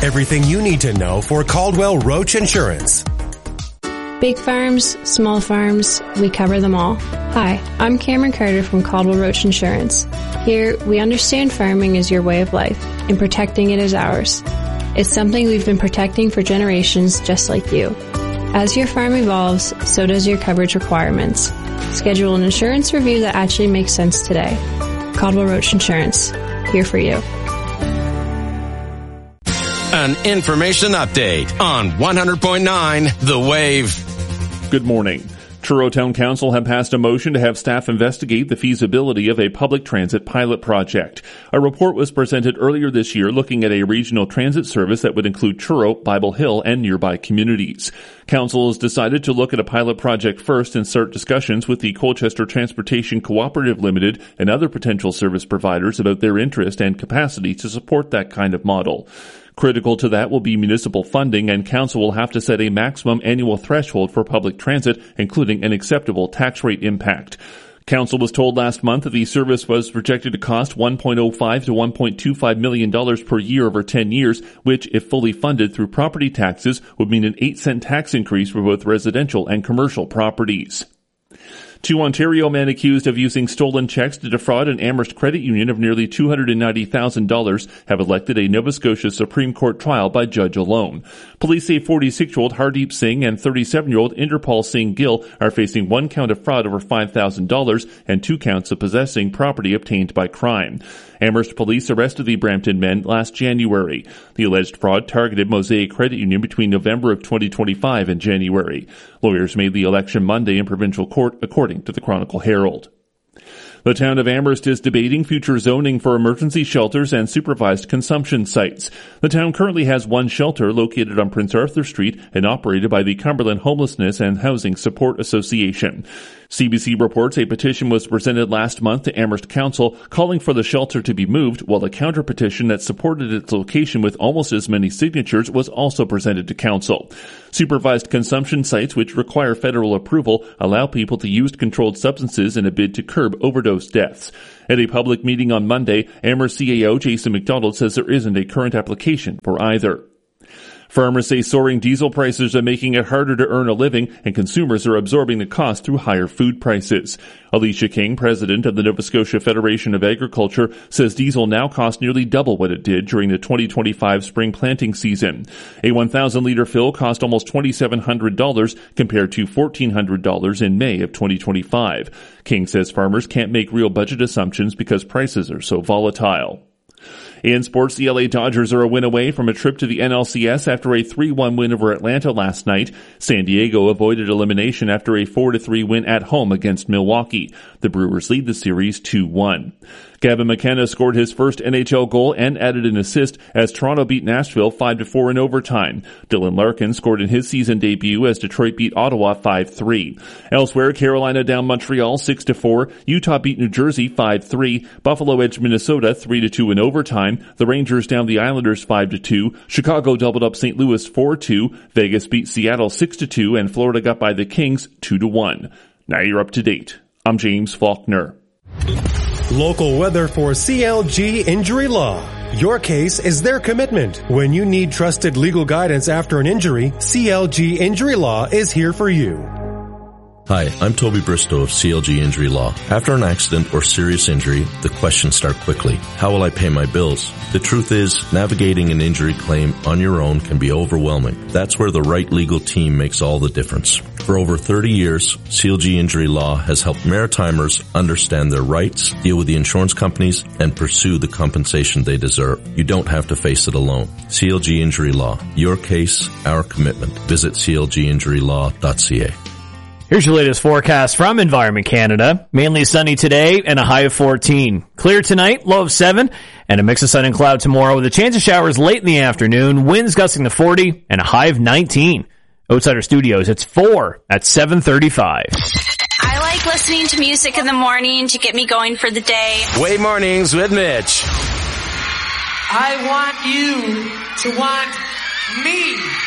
Everything you need to know for Caldwell Roach Insurance. Big farms, small farms, we cover them all. Hi, I'm Cameron Carter from Caldwell Roach Insurance. Here, we understand farming is your way of life, and protecting it is ours. It's something we've been protecting for generations just like you. As your farm evolves, so does your coverage requirements. Schedule an insurance review that actually makes sense today. Caldwell Roach Insurance, here for you. An information update on 100.9 The Wave. Good morning. Truro Town Council have passed a motion to have staff investigate the feasibility of a public transit pilot project. A report was presented earlier this year looking at a regional transit service that would include Truro, Bible Hill, and nearby communities. Council has decided to look at a pilot project first and start discussions with the Colchester Transportation Cooperative Limited and other potential service providers about their interest and capacity to support that kind of model. Critical to that will be municipal funding, and council will have to set a maximum annual threshold for public transit, including an acceptable tax rate impact. Council was told last month that the service was projected to cost $1.05 to $1.25 million per year over 10 years, which, if fully funded through property taxes, would mean an 8-cent tax increase for both residential and commercial properties. 2 Ontario men accused of using stolen checks to defraud an Amherst credit union of nearly $290,000 have elected a Nova Scotia Supreme Court trial by judge alone. Police say 46-year-old Hardeep Singh and 37-year-old Inderpal Singh Gill are facing 1 count of fraud over $5,000 and 2 counts of possessing property obtained by crime. Amherst police arrested the Brampton men last January. The alleged fraud targeted Mosaic Credit Union between November of 2025 and January. Lawyers made the election Monday in provincial court, according to the Chronicle Herald. The town of Amherst is debating future zoning for emergency shelters and supervised consumption sites. The town currently has 1 shelter located on Prince Arthur Street and operated by the Cumberland Homelessness and Housing Support Association. CBC reports a petition was presented last month to Amherst Council calling for the shelter to be moved, while a counter-petition that supported its location with almost as many signatures was also presented to Council. Supervised consumption sites, which require federal approval, allow people to use controlled substances in a bid to curb overdose deaths. At a public meeting on Monday, Amherst CAO Jason McDonald says there isn't a current application for either. Farmers say soaring diesel prices are making it harder to earn a living, and consumers are absorbing the cost through higher food prices. Alicia King, president of the Nova Scotia Federation of Agriculture, says diesel now costs nearly double what it did during the 2025 spring planting season. A 1,000-liter fill cost almost $2,700 compared to $1,400 in May of 2025. King says farmers can't make real budget assumptions because prices are so volatile. In sports, the LA Dodgers are a win away from a trip to the NLCS after a 3-1 win over Atlanta last night. San Diego avoided elimination after a 4-3 win at home against Milwaukee. The Brewers lead the series 2-1. Gavin McKenna scored his first NHL goal and added an assist as Toronto beat Nashville 5-4 in overtime. Dylan Larkin scored in his season debut as Detroit beat Ottawa 5-3. Elsewhere, Carolina down Montreal 6-4. Utah beat New Jersey 5-3. Buffalo edged Minnesota 3-2 in overtime. The Rangers down the Islanders 5-2. Chicago doubled up St. Louis 4-2. Vegas beat Seattle 6-2, and Florida got by the Kings 2-1. Now you're up to date. I'm James Faulkner. Local weather for CLG Injury Law. Your case is their commitment. When you need trusted legal guidance after an injury, CLG Injury Law is here for you. Hi, I'm Toby Bristow of CLG Injury Law. After an accident or serious injury, the questions start quickly. How will I pay my bills? The truth is, navigating an injury claim on your own can be overwhelming. That's where the right legal team makes all the difference. For over 30 years, CLG Injury Law has helped Maritimers understand their rights, deal with the insurance companies, and pursue the compensation they deserve. You don't have to face it alone. CLG Injury Law. Your case, our commitment. Visit clginjurylaw.ca. Here's your latest forecast from Environment Canada. Mainly sunny today and a high of 14. Clear tonight, low of 7, and a mix of sun and cloud tomorrow with a chance of showers late in the afternoon, winds gusting to 40, and a high of 19. Outsider Studios, it's 4 at 7:35. I like listening to music in the morning to get me going for the day. Wave Mornings with Mitch. I want you to want me.